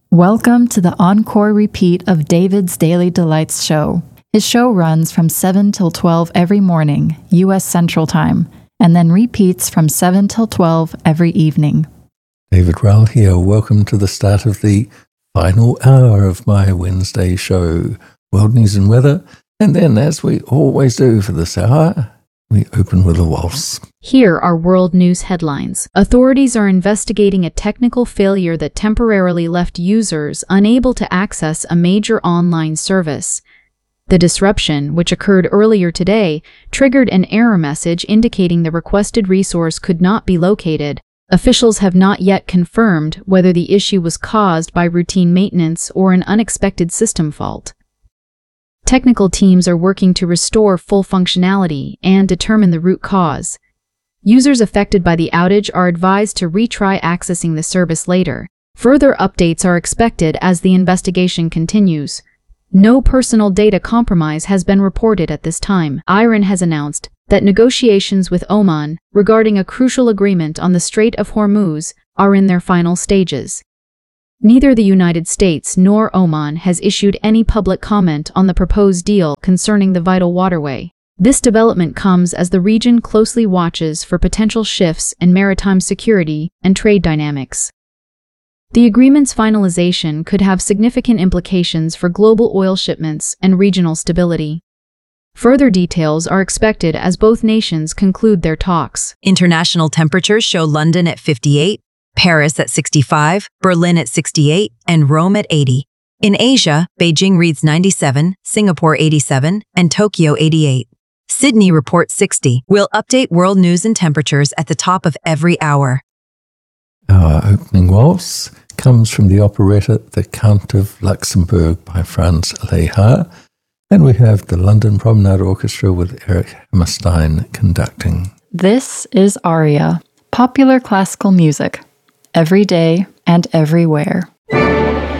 Welcome to the encore repeat of David's Daily Delights show. His show runs from 7 till 12 every morning, U.S. Central Time, and then repeats from 7 till 12 every evening. David Rowell here. Welcome to the start of the final hour of my Wednesday show, World News and Weather. And then, as we always do for this hour, we open with a waltz. Here are world news headlines. Authorities are investigating a technical failure that temporarily left users unable to access a major online service. The disruption, which occurred earlier today, triggered an error message indicating the requested resource could not be located. Officials have not yet confirmed whether the issue was caused by routine maintenance or an unexpected system fault. Technical teams are working to restore full functionality and determine the root cause. Users affected by the outage are advised to retry accessing the service later. Further updates are expected as the investigation continues. No personal data compromise has been reported at this time. Iran has announced that negotiations with Oman regarding a crucial agreement on the Strait of Hormuz are in their final stages. Neither the United States nor Oman has issued any public comment on the proposed deal concerning the vital waterway. This development comes as the region closely watches for potential shifts in maritime security and trade dynamics. The agreement's finalization could have significant implications for global oil shipments and regional stability. Further details are expected as both nations conclude their talks. International temperatures show London at 58, Paris at 65, Berlin at 68, and Rome at 80. In Asia, Beijing reads 97, Singapore 87, and Tokyo 88. Sydney reports 60. We'll update world news and temperatures at the top of every hour. Our opening waltz comes from the operetta The Count of Luxembourg by Franz Lehár, and we have the London Promenade Orchestra with Eric Hammerstein conducting. This is Aria, popular classical music, every day and everywhere.